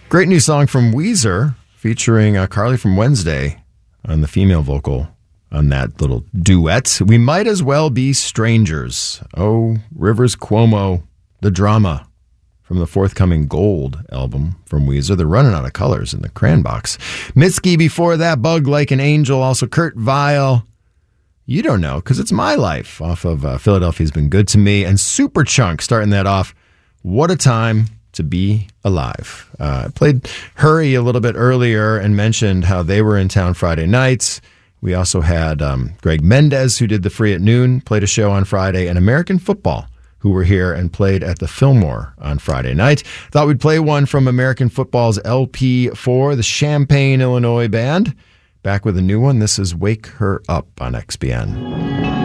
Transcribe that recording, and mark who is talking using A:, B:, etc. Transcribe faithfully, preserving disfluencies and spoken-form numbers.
A: Great new song from Weezer featuring uh, Carly from Wednesday on the female vocal on that little duet. We Might As Well Be Strangers. Oh, Rivers Cuomo, the drama from the forthcoming Gold album from Weezer. They're running out of colors in the crayon box. Mitski before that, Bug Like an Angel. Also Kurt Vile. You don't know, because it's my life off of uh, Philadelphia's Been Good to Me. And Superchunk starting that off. What a time to be alive. Uh, I played Hurry a little bit earlier and mentioned how they were in town Friday nights. We also had um, Greg Mendez, who did the Free at Noon, played a show on Friday, and American Football, who were here and played at the Fillmore on Friday night. Thought we'd play one from American Football's L P four, the Champaign, Illinois band. Back with a new one. This is Wake Her Up on X B N.